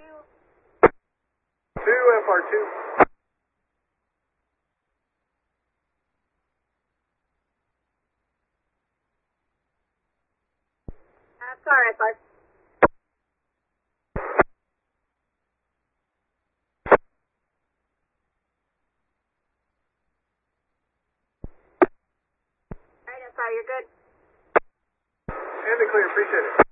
FR2. Sorry, FR. Alright, FR, you're good. And the clear, appreciate it.